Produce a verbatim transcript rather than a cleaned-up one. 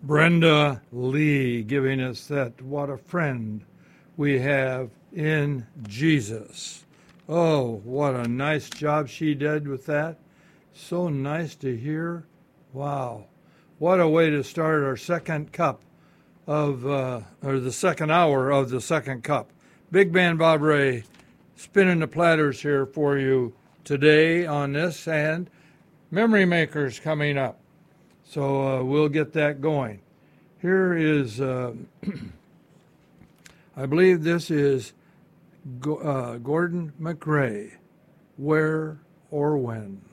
Brenda Lee giving us that, what a friend we have in Jesus. Oh, what a nice job she did with that. So nice to hear. Wow. What a way to start our second cup of, uh, or the second hour of the second cup. Big Band Bob Ray spinning the platters here for you today on this, and Memory Makers coming up. So uh, we'll get that going. Here is, uh, I believe this is Go- uh, Gordon MacRae, Where or When.